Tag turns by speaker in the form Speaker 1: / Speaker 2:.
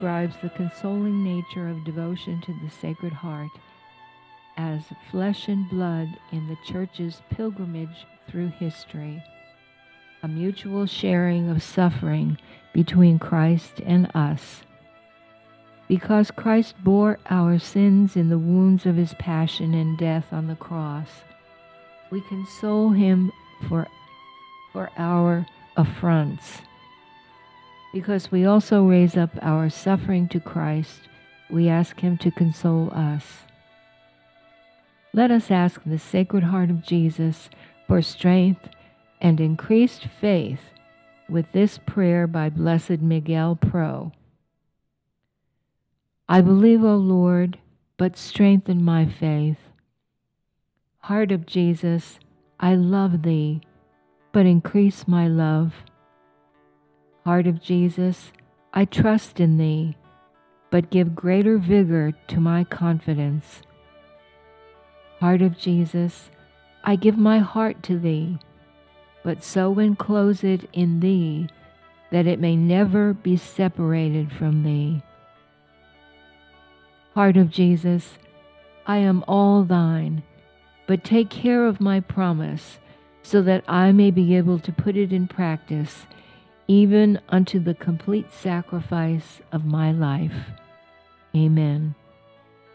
Speaker 1: describes the consoling nature of devotion to the Sacred Heart as flesh and blood in the Church's pilgrimage through history, a mutual sharing of suffering between Christ and us. Because Christ bore our sins in the wounds of his passion and death on the cross, we console him for our affronts. Because we also raise up our suffering to Christ, we ask him to console us. Let us ask the Sacred Heart of Jesus for strength and increased faith with this prayer by Blessed Miguel Pro. I believe, O Lord, but strengthen my faith. Heart of Jesus, I love thee, but increase my love. Heart of Jesus, I trust in thee, but give greater vigor to my confidence. Heart of Jesus, I give my heart to thee, but so enclose it in thee that it may never be separated from thee. Heart of Jesus, I am all thine, but take care of my promise, so that I may be able to put it in practice, even unto the complete sacrifice of my life. Amen.